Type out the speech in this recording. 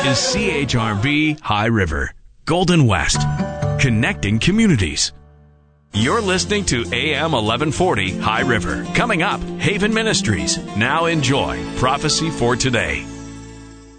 is CHRV High River, Golden West, connecting communities. You're listening to AM 1140 High River. Coming up, Haven Ministries. Now enjoy Prophecy for Today.